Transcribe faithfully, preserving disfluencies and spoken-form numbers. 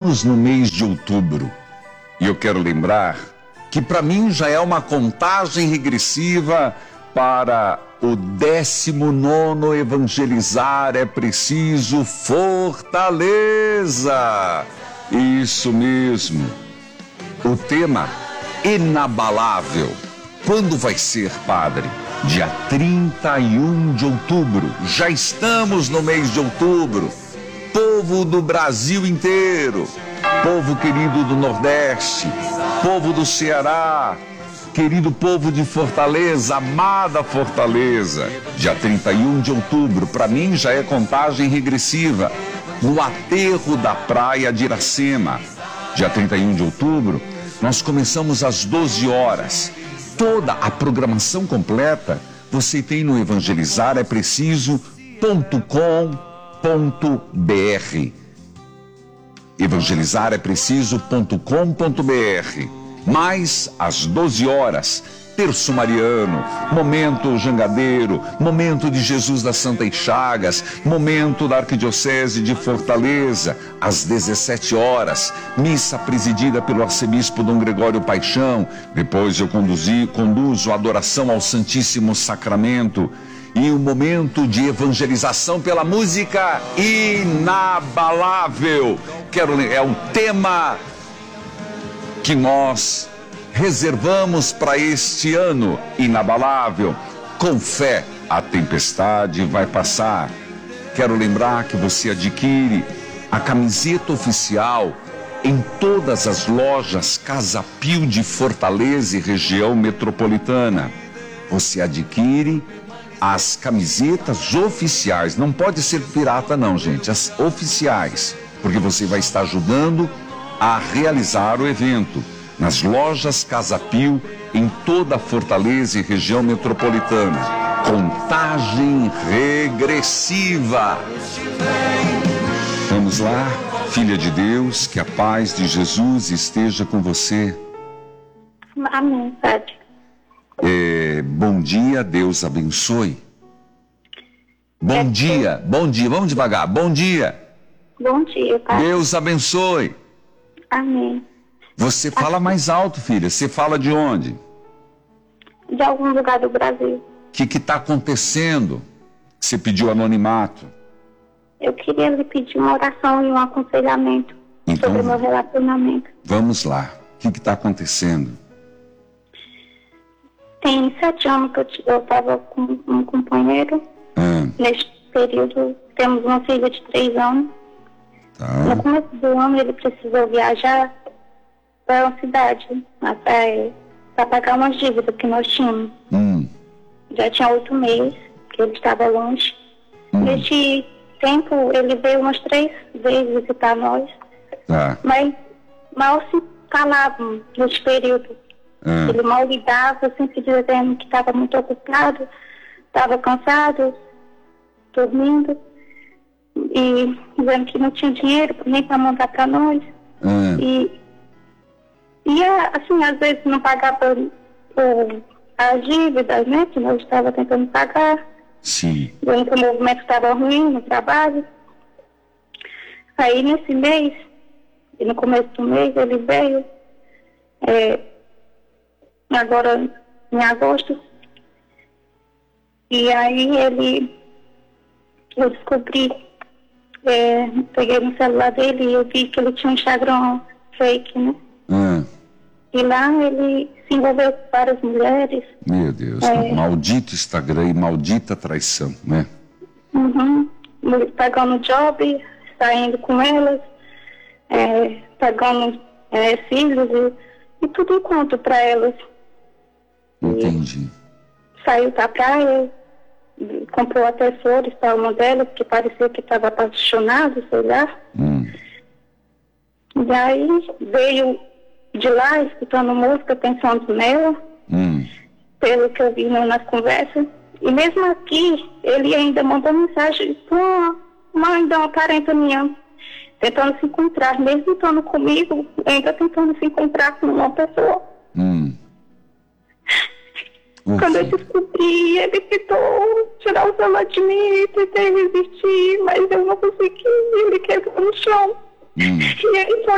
estamos no mês de outubro e eu quero lembrar que para mim já é uma contagem regressiva para o décimo nono evangelizar é preciso fortaleza. Isso mesmo. O tema inabalável. Quando vai ser, padre? Dia trinta e um de outubro. Já estamos no mês de outubro. Povo do Brasil inteiro, povo querido do Nordeste, povo do Ceará, querido povo de Fortaleza, amada Fortaleza. Dia trinta e um de outubro, para mim já é contagem regressiva, no aterro da praia de Iracema. Dia trinta e um de outubro, nós começamos às doze horas. Toda a programação completa você tem no evangelizar é preciso ponto com ponto br. evangelizar é preciso ponto com ponto br. Mais às doze horas, terço mariano, momento jangadeiro, momento de Jesus das Santas Chagas, momento da Arquidiocese de Fortaleza. Às dezessete horas, missa presidida pelo arcebispo Dom Gregório Paixão. Depois eu conduzi, conduzo a adoração ao Santíssimo Sacramento. E o momento de evangelização pela música inabalável. Quero, é um tema que nós reservamos para este ano inabalável. Com fé, a tempestade vai passar. Quero lembrar que você adquire a camiseta oficial em todas as lojas Casa Pio de Fortaleza e região metropolitana. Você adquire as camisetas oficiais, não pode ser pirata não, gente, as oficiais, porque você vai estar ajudando a realizar o evento nas lojas Casa Pio, em toda a Fortaleza e região metropolitana. Contagem regressiva. Vamos lá, filha de Deus, que a paz de Jesus esteja com você. Amém, Padre. É, bom dia, Deus abençoe. Bom É, dia, bom dia, vamos devagar, bom dia. Bom dia, Padre. Deus abençoe. Amém. Você fala mais alto, filha, você fala de onde? De algum lugar do Brasil. O que está acontecendo? Você pediu anonimato. Eu queria lhe pedir uma oração e um aconselhamento Então, sobre o meu relacionamento. Vamos lá, o que está acontecendo? Tem sete anos que eu t- eu estava com um companheiro. Ah, Neste período, temos uma filha de três anos. tá. No começo do ano, ele precisou viajar para uma cidade para pagar umas dívidas que nós tínhamos. Hum, Já tinha oito meses que ele estava longe. hum, Neste tempo, ele veio umas três vezes visitar nós, tá. mas mal se falavam neste período. Ah, Ele mal ligava, sempre dizendo que estava muito ocupado, estava cansado, dormindo, e dizendo que não tinha dinheiro nem para mandar para nós. ah, E, e assim, às vezes não pagava o, as dívidas, né, que nós estávamos tentando pagar. sim. Vendo que o movimento estava ruim no trabalho. Aí nesse mês, e no começo do mês, ele veio, é, agora em agosto, e aí ele, eu descobri, é, peguei no celular dele e eu vi que ele tinha um Instagram fake, né? Ah, E lá ele se envolveu com várias mulheres. meu Deus, É. maldito Instagram e maldita traição, né? Uhum. Pegando job, saindo com elas, é, pegando é, filhos e, e tudo enquanto para elas. Entendi. Saiu da praia, comprou até flores para uma delas, que parecia que estava apaixonado, sei lá. Hum, E aí veio de lá, escutando música, pensando nela, hum, pelo que eu vi né, nas conversas. E mesmo aqui, ele ainda mandou mensagem para uma mãe de uma parente minha, tentando se encontrar, mesmo estando comigo, ainda tentando se encontrar com uma pessoa. hum. Quando eu descobri, ele tentou tirar o celular de mim, tentei resistir, mas eu não consegui, ele quebrou no chão. Hum. E aí foi